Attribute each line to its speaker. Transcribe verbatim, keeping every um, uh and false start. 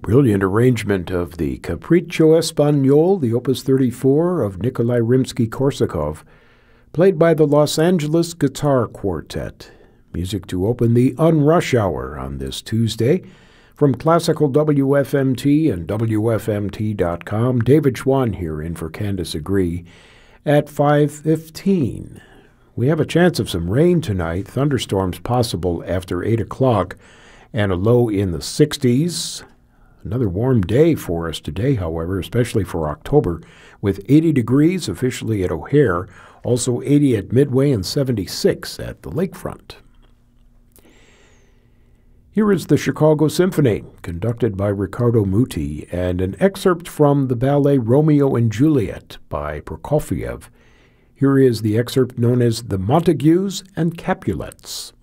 Speaker 1: brilliant arrangement of the Capriccio Espagnol, the Opus thirty-four of Nikolai Rimsky-Korsakov, played by the Los Angeles Guitar Quartet. Music to open the Unrush Hour on this Tuesday. From Classical W F M T and W F M T dot com, David Schwann here in for Candace Agree at five fifteen. We have a chance of some rain tonight, thunderstorms possible after eight o'clock, and a low in the sixties. Another warm day for us today, however, especially for October, with eighty degrees officially at O'Hare, also eighty at Midway and seventy-six at the lakefront. Here is the Chicago Symphony, conducted by Riccardo Muti, and an excerpt from the ballet Romeo and Juliet by Prokofiev. Here is the excerpt known as The Montagues and Capulets.